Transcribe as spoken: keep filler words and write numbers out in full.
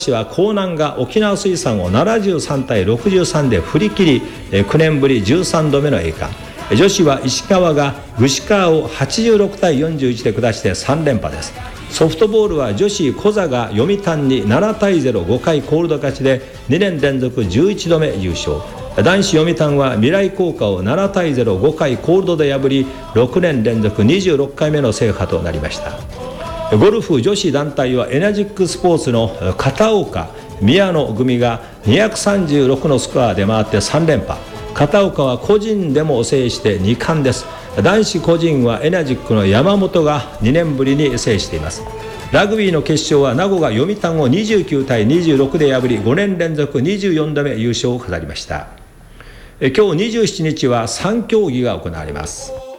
は江南が沖縄水産をななじゅうさんたいろくじゅうさんで振り切り、きゅうねんぶりじゅうさんどめの栄冠。女子は石川が具川をはちじゅうろくたいよんじゅういちで下してさんれんぱです。ソフトボールは女子コザが読谷にななたいゼロ、ごかいコールド勝ちでにねんれんぞくじゅういちどめ優勝。男子読谷は未来工科をななたいゼロ、ごかいコールドで破りろくねんれんぞくにじゅうろっかいめの制覇となりました。ゴルフ女子団体はエナジックスポーツの片岡宮野組がにひゃくさんじゅうろくのスコアで回ってさんれんぱ。片岡は個人でも制してにかんです。男子個人はエナジックの山本がにねんぶりに制しています。ラグビーの決勝は名護が読谷をにじゅうきゅうたいにじゅうろくで破りごねんれんぞくにじゅうよんどめ優勝を飾りました。今日にじゅうしちにちはさんきょうぎが行われます。